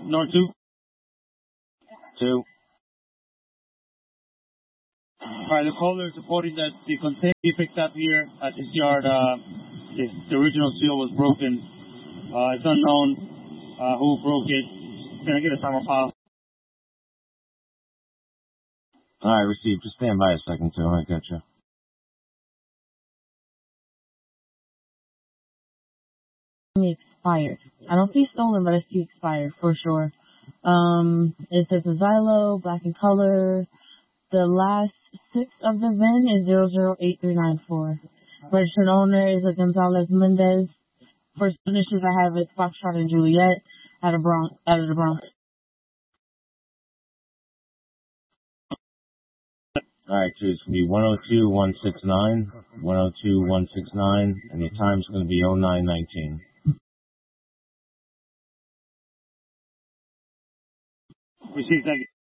North 2. 2. Alright, the caller is reporting that the container he picked up here at his yard, the original seal was broken. It's unknown who broke it. Can I get a summer file? Alright, received. Just stand by a second, too. I got you. Expired. I don't see stolen, but I see expired for sure. It says a Xylo, black in color. The last 6 of the VIN is 008394. Registered owner is a Gonzalez Mendez. First initials I have is Foxtrot and Juliet out of the Bronx. Alright, so it's going to be 102169, 102169, and your time's going to be 0919. Received, thank you.